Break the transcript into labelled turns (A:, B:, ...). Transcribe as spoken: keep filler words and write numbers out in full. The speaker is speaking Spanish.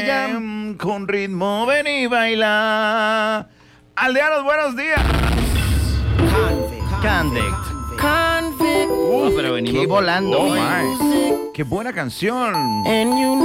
A: ella.
B: Con ritmo, ven y baila. Aldeanos, buenos días.
A: Convict.
C: Convict.
A: Oh, pero venimos
B: Qué-
A: volando.
B: Oh,
A: hoy.
B: my. Qué buena canción.
C: And you